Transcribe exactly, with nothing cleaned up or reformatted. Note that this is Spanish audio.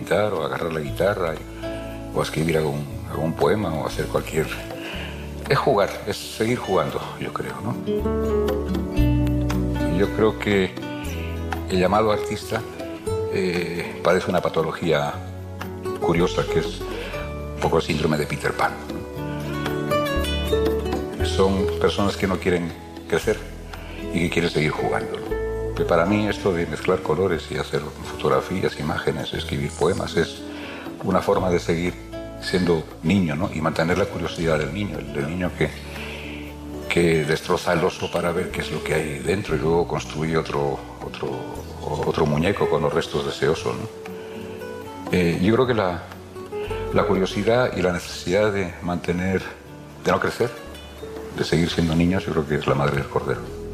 pintar o a agarrar la guitarra o a escribir algún, algún poema o a hacer cualquier... Es jugar, es seguir jugando, yo creo, ¿no? Yo creo que el llamado artista eh, padece una patología curiosa que es un poco el síndrome de Peter Pan, ¿no? Son personas que no quieren crecer y que quieren seguir jugando, ¿no? Que para mí esto de mezclar colores y hacer fotografías, imágenes, escribir poemas es una forma de seguir siendo niño, ¿no? Y mantener la curiosidad del niño, el del niño que, que destroza el oso para ver qué es lo que hay dentro y luego construye otro, otro, otro muñeco con los restos de ese oso, ¿no? Eh, yo creo que la, la curiosidad y la necesidad de mantener, de no crecer, de seguir siendo niños, yo creo que es la madre del cordero.